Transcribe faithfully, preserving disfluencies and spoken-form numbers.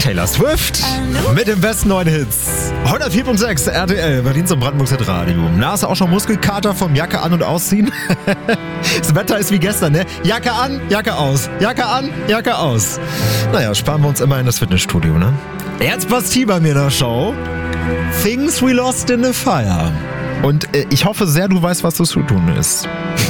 Taylor Swift mit den besten neuen Hits. hundertvier Komma sechs R T L, Berlins und Brandenburgs Radio. Na, hast du auch schon Muskelkater vom Jacke an und ausziehen? Das Wetter ist wie gestern, ne? Jacke an, Jacke aus. Jacke an, Jacke aus. Naja, sparen wir uns immer in das Fitnessstudio, ne? Jetzt Basti bei mir in der Show. Things we lost in the fire. Und äh, ich hoffe sehr, du weißt, was das zu tun ist.